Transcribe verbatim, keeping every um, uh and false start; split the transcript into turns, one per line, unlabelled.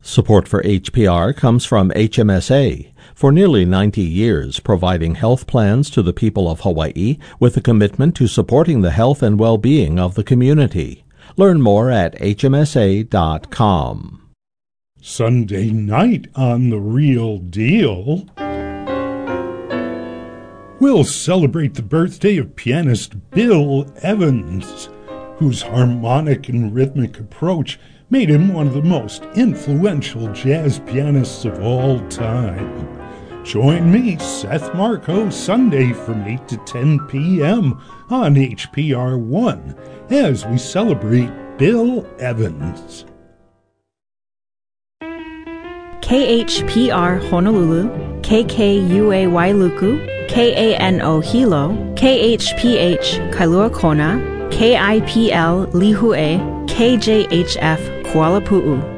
Support for H P R comes from H M S A, for nearly ninety years providing health plans to the people of Hawaii with a commitment to supporting the health and well-being of the community. Learn more at H M S A dot com.
Sunday night on The Real Deal, we'll celebrate the birthday of pianist Bill Evans, whose harmonic and rhythmic approach made him one of the most influential jazz pianists of all time. Join me, Seth Marco, Sunday from eight to ten p.m. on H P R one as we celebrate Bill Evans.
K H P R Honolulu, K K U A Wailuku, K A N O Hilo, K H P H Kailua Kona, K I P L Lihue, K J H F Kuala Pu'u.